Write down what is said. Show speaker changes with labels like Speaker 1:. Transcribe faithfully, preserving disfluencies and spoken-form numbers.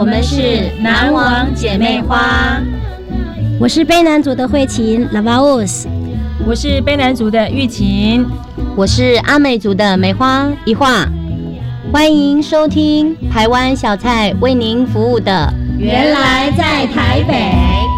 Speaker 1: 们是南王姐妹花。
Speaker 2: 我是卑南族的慧琴 Lavaos，
Speaker 3: 我是卑南族的玉琴，
Speaker 4: 我是阿美族的梅花一画。欢迎收听台湾小菜为您服务的
Speaker 1: 原来在台北。